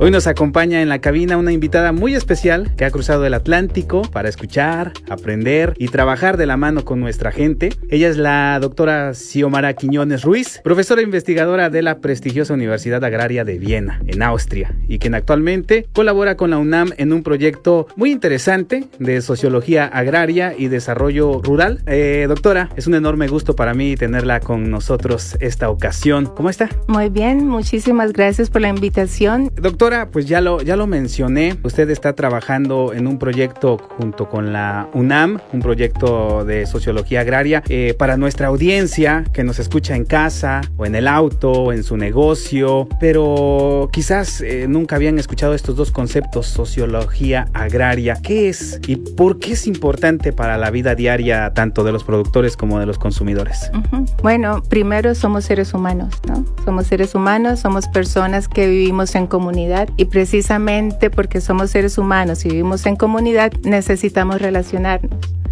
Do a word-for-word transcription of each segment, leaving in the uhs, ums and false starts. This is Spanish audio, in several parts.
Hoy nos acompaña en la cabina una invitada muy especial que ha cruzado el Atlántico para escuchar, aprender y trabajar de la mano con nuestra gente. Ella es la doctora Xiomara Quiñones Ruiz, profesora investigadora de la prestigiosa Universidad Agraria de Viena, en Austria, y quien actualmente colabora con la UNAM en un proyecto muy interesante de sociología agraria y desarrollo rural. Eh, doctora, es un enorme gusto para mí tenerla con nosotros esta ocasión. ¿Cómo está? Muy bien, muchísimas gracias por la invitación. Doctora, pues ya lo, ya lo mencioné, usted está trabajando en un proyecto junto con la UNAM, un proyecto de sociología agraria eh, para nuestra audiencia que nos escucha en casa o en el auto, en su negocio, pero quizás eh, nunca habían escuchado estos dos conceptos, sociología agraria. ¿Qué es y por qué es importante para la vida diaria tanto de los productores como de los consumidores? Uh-huh. Bueno, primero somos seres humanos, ¿no? Somos seres humanos, somos personas que vivimos en comunidad. Y precisamente porque somos seres humanos y vivimos en comunidad, necesitamos relacionarnos.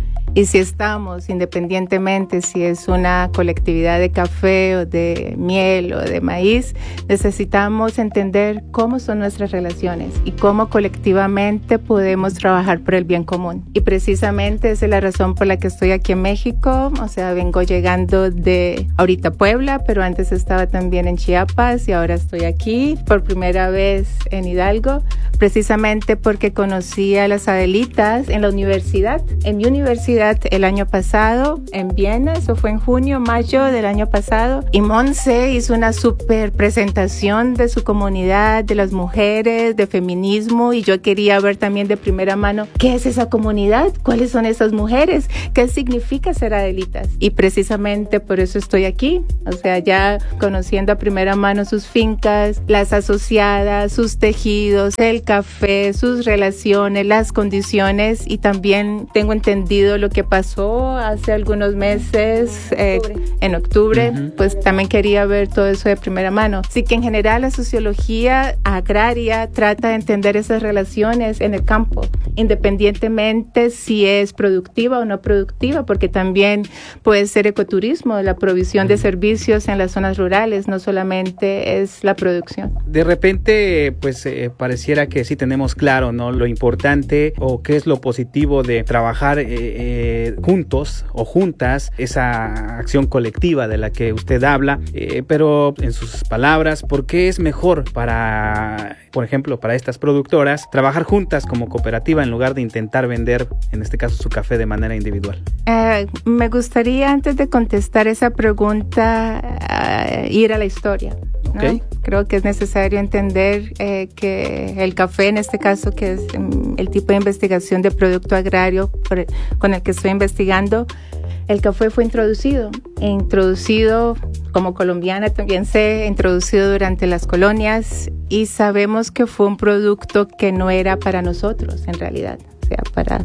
Y si estamos, independientemente si es una colectividad de café o de miel o de maíz, necesitamos entender cómo son nuestras relaciones y cómo colectivamente podemos trabajar por el bien común. Y precisamente esa es la razón por la que estoy aquí en México. O sea, vengo llegando de ahorita Puebla, pero antes estaba también en Chiapas y ahora estoy aquí por primera vez en Hidalgo, precisamente porque conocí a las Adelitas en la universidad, en mi universidad el año pasado en Viena, eso fue en junio, mayo del año pasado, y Monse hizo una súper presentación de su comunidad, de las mujeres, de feminismo, y yo quería ver también de primera mano qué es esa comunidad, cuáles son esas mujeres, qué significa ser Adelitas, y precisamente por eso estoy aquí, o sea, ya conociendo a primera mano sus fincas, las asociadas, sus tejidos, el café, sus relaciones, las condiciones, y también tengo entendido lo que pasó hace algunos meses, eh, octubre. en octubre, uh-huh. Pues también quería ver todo eso de primera mano. Así que en general la sociología agraria trata de entender esas relaciones en el campo, independientemente si es productiva o no productiva, porque también puede ser ecoturismo, la provisión de servicios en las zonas rurales, no solamente es la producción. De repente, pues eh, pareciera que sí tenemos claro, ¿no? Lo importante o qué es lo positivo de trabajar eh, eh, juntos o juntas, esa acción colectiva de la que usted habla, eh, pero en sus palabras, ¿por qué es mejor para, por ejemplo, para estas productoras, trabajar juntas como cooperativa en lugar de intentar vender, en este caso, su café de manera individual? Eh, me gustaría, antes de contestar esa pregunta, uh, ir a la historia, ¿no? Okay. Creo que es necesario entender eh, que el café, en este caso, que es um, el tipo de investigación de producto agrario por, con el que estoy investigando, el café fue introducido, introducido como colombiana también sé, introducido durante las colonias, y sabemos que fue un producto que no era para nosotros en realidad. Sea para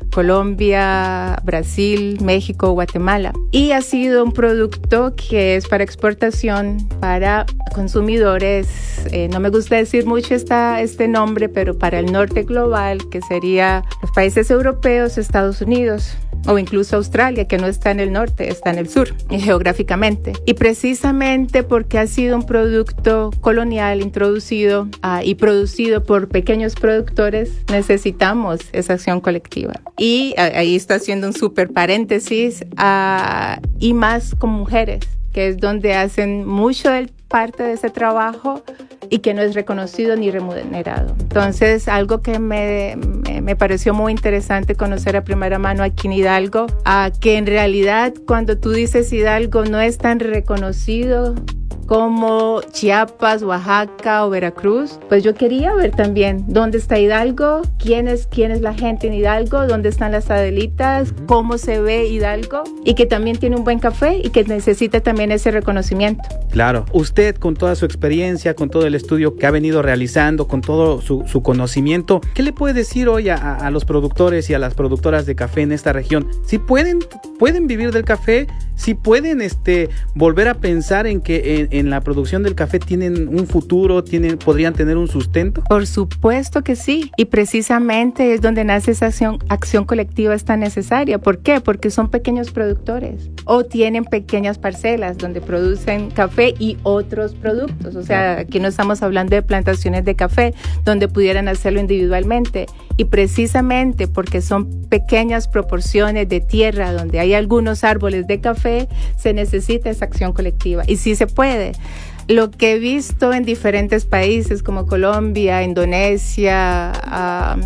Colombia, Brasil, México, Guatemala. Y ha sido un producto que es para exportación para consumidores, eh, no me gusta decir mucho esta, este nombre, pero para el norte global, que sería los países europeos, Estados Unidos, o incluso Australia, que no está en el norte, está en el sur, geográficamente. Y precisamente porque ha sido un producto colonial introducido uh, y producido por pequeños productores, necesitamos esa acción colectiva. Y uh, ahí está haciendo un súper paréntesis, uh, y más con mujeres, que es donde hacen mucho del parte de ese trabajo y que no es reconocido ni remunerado. Entonces, algo que me, me, me pareció muy interesante conocer a primera mano aquí en Hidalgo, a que en realidad cuando tú dices Hidalgo no es tan reconocido como Chiapas, Oaxaca o Veracruz, pues yo quería ver también dónde está Hidalgo, quién es, quién es la gente en Hidalgo, dónde están las Adelitas, uh-huh. cómo se ve Hidalgo, y que también tiene un buen café y que necesita también ese reconocimiento. Claro, usted con toda su experiencia, con todo el estudio que ha venido realizando, con todo su, su conocimiento, ¿qué le puede decir hoy a, a los productores y a las productoras de café en esta región? Si pueden, pueden vivir del café, si pueden este, volver a pensar en que en, en la producción del café tienen un futuro, tienen, podrían tener un sustento? Por supuesto que sí, y precisamente es donde nace esa acción, acción colectiva es tan necesaria. ¿Por qué? Porque son pequeños productores o tienen pequeñas parcelas donde producen café y otros productos. O sea, aquí no estamos hablando de plantaciones de café donde pudieran hacerlo individualmente. Y precisamente porque son pequeñas proporciones de tierra donde hay algunos árboles de café, se necesita esa acción colectiva. Y sí se puede. Lo que he visto en diferentes países como Colombia, Indonesia, uh,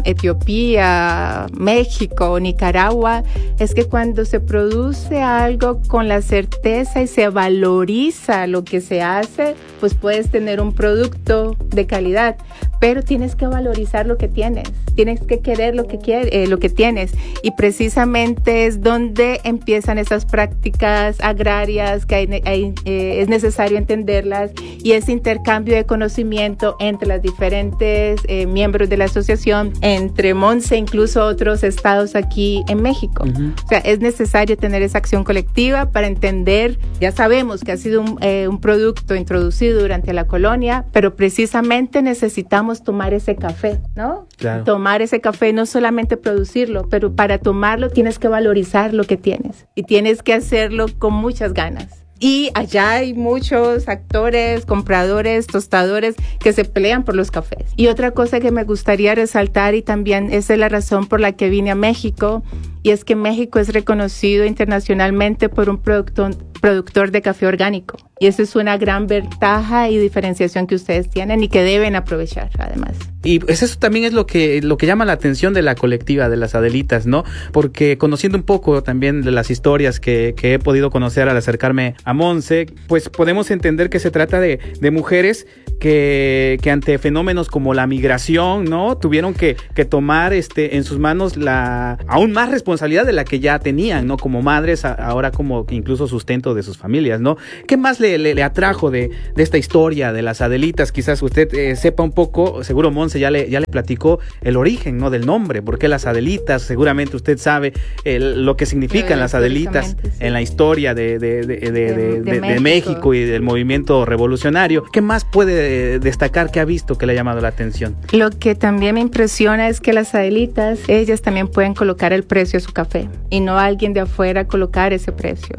Etiopía, México, Nicaragua, es que cuando se produce algo con la certeza y se valoriza lo que se hace, pues puedes tener un producto de calidad, pero tienes que valorizar lo que tienes, tienes que querer lo que quieres, eh, lo que tienes, y precisamente es donde empiezan esas prácticas agrarias que hay, hay, eh, es necesario entenderlas, y ese intercambio de conocimiento entre las diferentes eh, miembros de la asociación, entre Monse, incluso otros estados aquí en México. Uh-huh. O sea, es necesario tener esa acción colectiva para entender, ya sabemos que ha sido un, eh, un producto introducido durante la colonia, pero precisamente necesitamos tomar ese café, ¿no? Claro. Tomar ese café, no solamente producirlo, pero para tomarlo tienes que valorizar lo que tienes y tienes que hacerlo con muchas ganas. Y allá hay muchos actores, compradores, tostadores que se pelean por los cafés. Y otra cosa que me gustaría resaltar, y también esa es la razón por la que vine a México, y es que México es reconocido internacionalmente por un productor, productor de café orgánico. Y eso es una gran ventaja y diferenciación que ustedes tienen y que deben aprovechar, además. Y pues eso también es lo que, lo que llama la atención de la colectiva de las Adelitas, ¿no? Porque conociendo un poco también de las historias que, que he podido conocer al acercarme a Monse, pues podemos entender que se trata de, de mujeres que, que ante fenómenos como la migración, ¿no? Tuvieron que, que tomar este, en sus manos la aún más responsabilidad de la que ya tenían, ¿no? Como madres, a, ahora como incluso sustento de sus familias, ¿no? ¿Qué más le, le, le atrajo de, de esta historia de las Adelitas? Quizás usted eh, sepa un poco, seguro Monse ya le, ya le platicó el origen, ¿no? Del nombre, ¿por qué las Adelitas? Seguramente usted sabe el, lo que significan las Adelitas sí. en la historia de, de, de, de, de, de, de, de, México. de México y del movimiento revolucionario. ¿Qué más puede destacar que ha visto que le ha llamado la atención? Lo que también me impresiona es que las Adelitas, ellas también pueden colocar el precio a su café y no alguien de afuera colocar ese precio.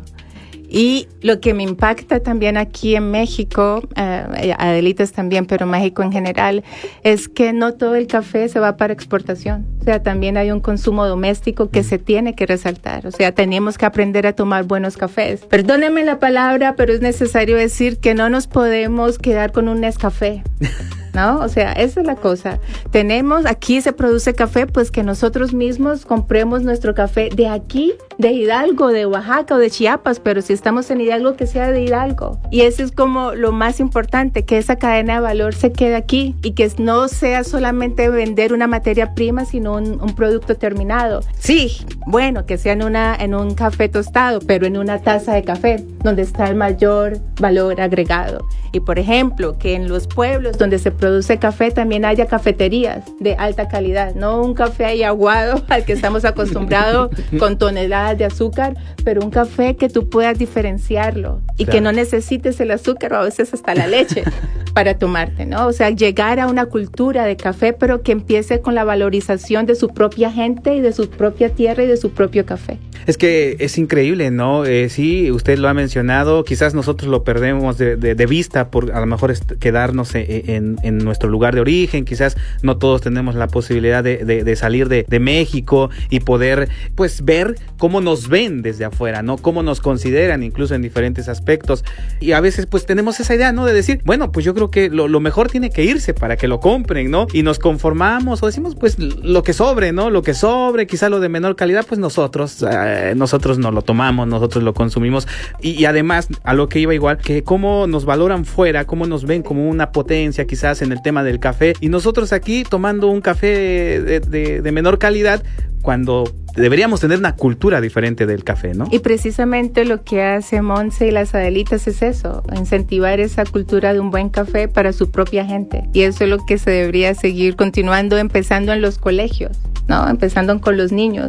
Y lo que me impacta también aquí en México, eh, Adelitas también, pero México en general, es que no todo el café se va para exportación. O sea, también hay un consumo doméstico que se tiene que resaltar. O sea, tenemos que aprender a tomar buenos cafés. Perdónenme la palabra, pero es necesario decir que no nos podemos quedar con un Nescafé, ¿no? O sea, esa es la cosa. Tenemos, aquí se produce café, pues que nosotros mismos compremos nuestro café de aquí, de Hidalgo, de Oaxaca o de Chiapas, pero si estamos en Hidalgo, que sea de Hidalgo. Y eso es como lo más importante, que esa cadena de valor se quede aquí y que no sea solamente vender una materia prima, sino un, un producto terminado. Sí, bueno, que sea en, una, en un café tostado, pero en una taza de café, donde está el mayor valor agregado. Y por ejemplo, que en los pueblos donde se produce café también haya cafeterías de alta calidad, no un café ahí aguado al que estamos acostumbrados con toneladas de azúcar, pero un café que tú puedas diferenciarlo y claro. que no necesites el azúcar o a veces hasta la leche para tomarte, ¿no? O sea, llegar a una cultura de café, pero que empiece con la valorización de su propia gente y de su propia tierra y de su propio café. Es que es increíble, ¿no? Eh, sí, usted lo ha mencionado, quizás nosotros lo perdemos de, de, de vista por a lo mejor est- quedarnos en, en, en nuestro lugar de origen, quizás no todos tenemos la posibilidad de, de, de salir de, de México y poder, pues, ver cómo nos ven desde afuera, ¿no? Cómo nos consideran incluso en diferentes aspectos. Y a veces, pues, tenemos esa idea, ¿no? De decir, bueno, pues yo creo que lo, lo mejor tiene que irse para que lo compren, ¿no? Y nos conformamos o decimos, pues, lo que sobre, ¿no? Lo que sobre, quizá lo de menor calidad, pues nosotros... Eh, nosotros no lo tomamos, nosotros lo consumimos y, y además a lo que iba igual, que cómo nos valoran fuera, cómo nos ven como una potencia quizás en el tema del café y nosotros aquí tomando un café de, de, de menor calidad cuando deberíamos tener una cultura diferente del café, ¿no? Y precisamente lo que hace Monse y las Adelitas es eso, incentivar esa cultura de un buen café para su propia gente. Y eso es lo que se debería seguir continuando, empezando en los colegios, ¿no? Empezando con los niños. O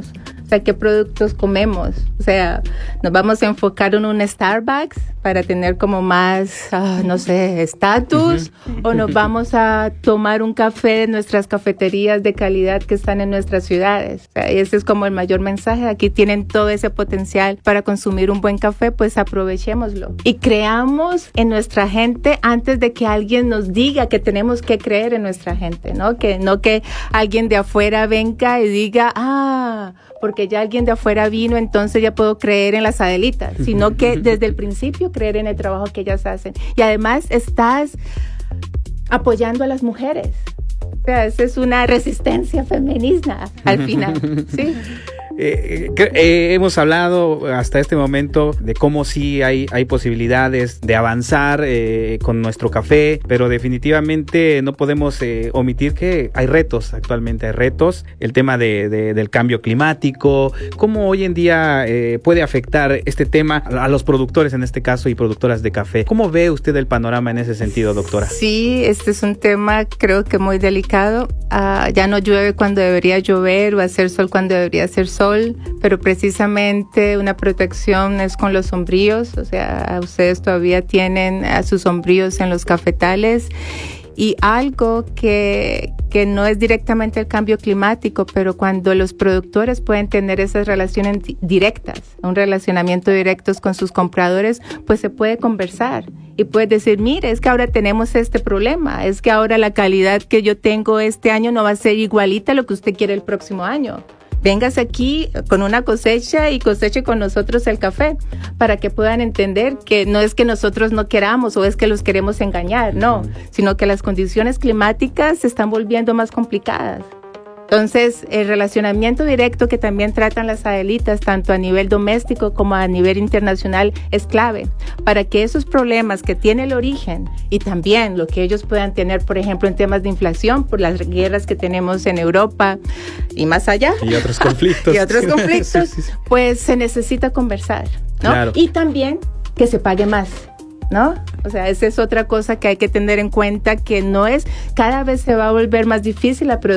sea, ¿qué productos comemos? O sea, ¿nos vamos a enfocar en un Starbucks para tener como más, uh, no sé, estatus? Uh-huh. ¿O nos vamos a tomar un café de nuestras cafeterías de calidad que están en nuestras ciudades? O sea, ese es como el mayor mensaje. Aquí tienen todo ese potencial para consumir un buen café, pues aprovechémoslo. Y creamos en nuestra gente antes de que alguien nos diga que tenemos que creer en nuestra gente, ¿no? Que no que alguien de afuera venga y diga, ah, porque ya alguien de afuera vino, entonces ya puedo creer en las Adelitas, sino que desde el principio creer en el trabajo que ellas hacen. Y además estás apoyando a las mujeres. O sea, esa es una resistencia femenina al final, ¿sí? Eh, eh, hemos hablado hasta este momento de cómo sí hay, hay posibilidades de avanzar eh, con nuestro café, pero definitivamente no podemos eh, omitir que hay retos, actualmente hay retos, el tema de, de, del cambio climático, cómo hoy en día eh, puede afectar este tema a los productores en este caso y productoras de café. ¿Cómo ve usted el panorama en ese sentido, doctora? Sí, este es un tema creo que muy delicado. Uh, ya no llueve cuando debería llover o hacer sol cuando debería hacer sol, pero precisamente una protección es con los sombríos, o sea, ustedes todavía tienen a sus sombríos en los cafetales. Y algo que, que no es directamente el cambio climático, pero cuando los productores pueden tener esas relaciones directas, un relacionamiento directo con sus compradores, pues se puede conversar y puedes decir, mire, es que ahora tenemos este problema, es que ahora la calidad que yo tengo este año no va a ser igualita a lo que usted quiere el próximo año. Véngase aquí con una cosecha y coseche con nosotros el café para que puedan entender que no es que nosotros no queramos o es que los queremos engañar, no, sino que las condiciones climáticas se están volviendo más complicadas. Entonces, el relacionamiento directo que también tratan las Adelitas, tanto a nivel doméstico como a nivel internacional, es clave para que esos problemas que tiene el origen y también lo que ellos puedan tener, por ejemplo, en temas de inflación, por las guerras que tenemos en Europa y más allá. Y otros conflictos. y otros conflictos, sí, sí, sí. Pues se necesita conversar, ¿no? Claro. Y también que se pague más, ¿no? O sea, esa es otra cosa que hay que tener en cuenta, que no es, cada vez se va a volver más difícil la producción